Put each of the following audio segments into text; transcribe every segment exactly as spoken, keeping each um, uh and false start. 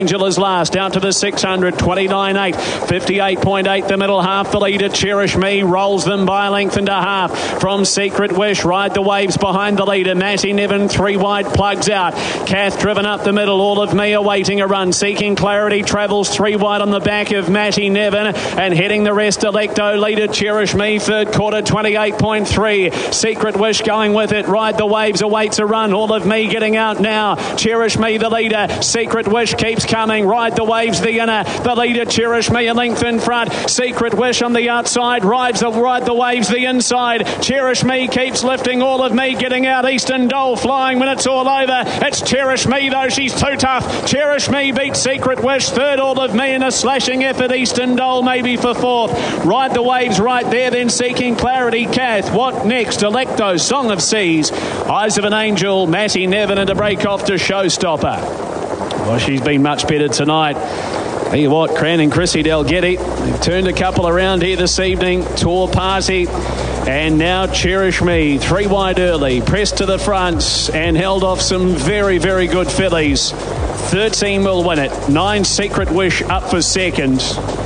Angel is last, out to the six hundred, twenty-nine eight, fifty-eight point eight, the middle half, the leader, Cherish Me, rolls them by a length and a half from Secret Wish, Ride the Waves behind the leader, Matty Nevin, three wide, plugs out, Kath driven up the middle, All of Me awaiting a run, Seeking Clarity, travels three wide on the back of Matty Nevin, and heading the rest, Electo, leader, Cherish Me, third quarter, twenty-eight point three, Secret Wish going with it, Ride the Waves awaits a run, All of Me getting out now, Cherish Me the leader, Secret Wish keeps coming, Ride the Waves the inner, the leader Cherish Me a length in front, Secret Wish on the outside, rides the Ride the Waves the inside, Cherish Me keeps lifting, All of Me getting out, Eastern Doll flying when it's all over, it's Cherish Me though, she's too tough, Cherish Me beats Secret Wish, third All of Me in a slashing effort, Eastern Doll maybe for fourth, Ride the Waves right there, then Seeking Clarity, Kath, what next, Electo, Song of Seas, Eyes of an Angel, Matty Nevin and a break off to Showstopper. Well, she's been much better tonight. Tell you what, Cran and Chrissy Delgetti, they've turned a couple around here this evening. Tour Party. And now Cherish Me, three wide early, pressed to the front and held off some very, very good fillies. thirteen will win it. Nine Secret Wish up for second.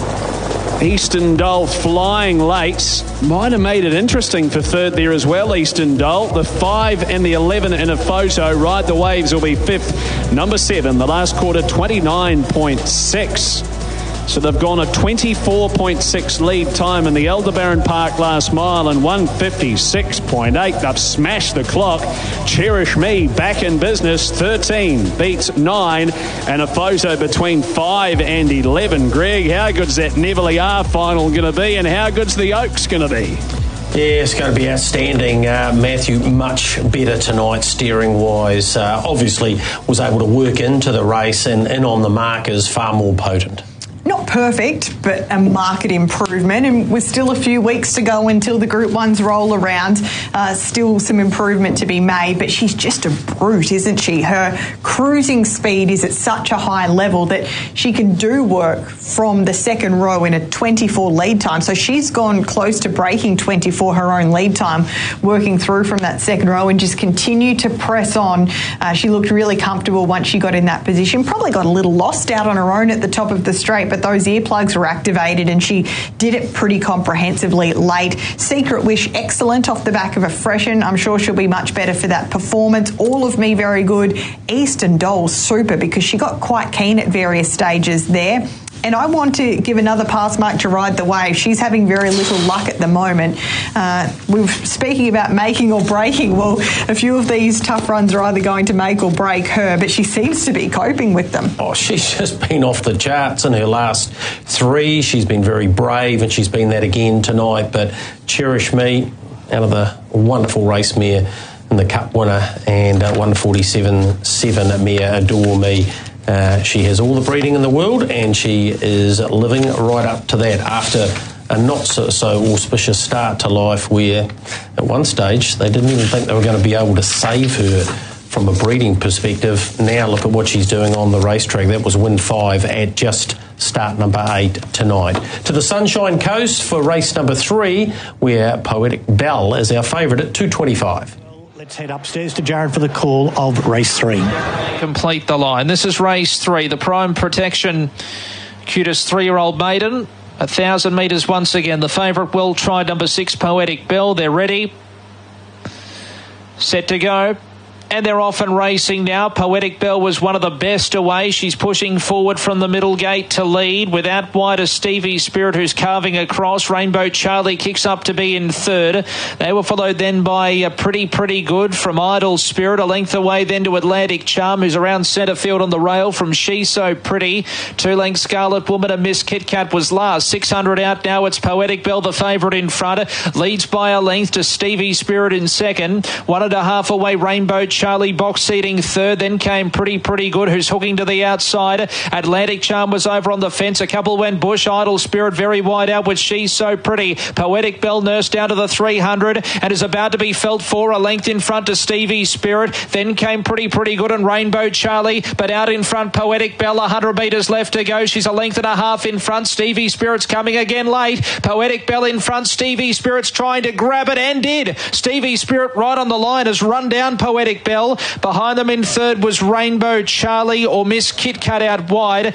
Eastern Doll flying late. Might have made it interesting for third there as well, Eastern Doll. The five and the eleven in a photo. Ride the Waves will be fifth. Number seven, the last quarter, twenty-nine point six. So they've gone a twenty-four point six lead time in the Aldebaran Park last mile and one fifty-six point eight. They've smashed the clock. Cherish Me back in business. thirteen beats nine and a photo between five and eleven. Greg, how good's that Neville R final going to be and how good's the Oaks going to be? Yeah, it's going to be outstanding. Uh, Matthew, much better tonight steering-wise. Uh, obviously was able to work into the race and, and on the markers far more potent. Not perfect, but a market improvement. And with still a few weeks to go until the Group Ones roll around, uh, still some improvement to be made. But she's just a brute, isn't she? Her cruising speed is at such a high level that she can do work from the second row in a twenty-four lead time. So she's gone close to breaking twenty-four her own lead time, working through from that second row and just continue to press on. Uh, she looked really comfortable once she got in that position. Probably got a little lost out on her own at the top of the straight, but those earplugs were activated and she did it pretty comprehensively late. Secret Wish, excellent off the back of a freshen. I'm sure she'll be much better for that performance. All of Me, very good. Eastern Doll, super, because she got quite keen at various stages there. And I want to give another pass mark to Ride the Wave. She's having very little luck at the moment. Uh, we were speaking about making or breaking. Well, a few of these tough runs are either going to make or break her, but she seems to be coping with them. Oh, she's just been off the charts in her last three. She's been very brave, and she's been that again tonight. But Cherish Me, out of the wonderful race mare and the Cup winner, and uh, one forty-seven seven mare Adore Me. Uh, she has all the breeding in the world and she is living right up to that after a not so, so auspicious start to life where at one stage they didn't even think they were going to be able to save her from a breeding perspective. Now look at what she's doing on the racetrack. That was win five at just start number eight tonight. To the Sunshine Coast for race number three, where Poetic Belle is our favourite at two twenty-five. Let's head upstairs to Jared for the call of race three. Complete the line. This is race three. The Prime Protection cutest three-year-old maiden. A thousand metres once again. The favourite will try number six, Poetic Belle. They're ready. Set to go. And they're off and racing now. Poetic Belle was one of the best away. She's pushing forward from the middle gate to lead. With out wide is Stevie Spirit, who's carving across. Rainbow Charlie kicks up to be in third. They were followed then by a Pretty Pretty Good from Idle Spirit. A length away then to Atlantic Charm, who's around centre field on the rail from She's So Pretty. Two lengths Scarlet Woman and Miss Kit Kat was last. six hundred out now. It's Poetic Belle, the favourite in front. Leads by a length to Stevie Spirit in second. One and a half away Rainbow Charlie box seating third. Then came Pretty Pretty Good, who's hooking to the outside. Atlantic Charm was over on the fence. A couple went Bush. Idle Spirit very wide out with She's So Pretty. Poetic Belle nursed down to the three hundred and is about to be felt for. A length in front to Stevie Spirit. Then came Pretty Pretty Good and Rainbow Charlie, but out in front Poetic Belle. one hundred metres left to go. She's a length and a half in front. Stevie Spirit's coming again late. Poetic Belle in front. Stevie Spirit's trying to grab it and did. Stevie Spirit right on the line has run down Poetic Bell. Behind them in third was Rainbow Charlie or Miss Kit Kat out wide.